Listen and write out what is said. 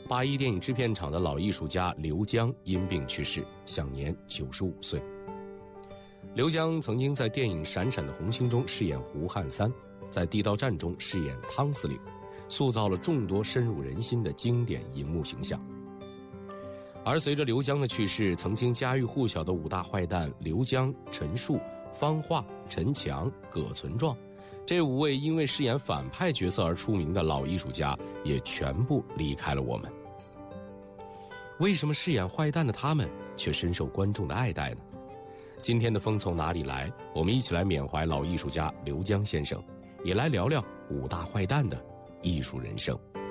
81电影制片厂的老艺术家刘江因病去世，享年95岁。刘江曾经在电影《闪闪的红星》中饰演胡汉三，在《地道战》中饰演汤司令，塑造了众多深入人心的经典银幕形象。而随着刘江的去世，曾经家喻户晓的五大坏蛋刘江、陈数、方化、陈强、葛存壮，这5位因为饰演反派角色而出名的老艺术家也全部离开了我们。为什么饰演坏蛋的他们却深受观众的爱戴呢？今天的风从哪里来，我们一起来缅怀老艺术家刘江先生，也来聊聊五大坏蛋的艺术人生。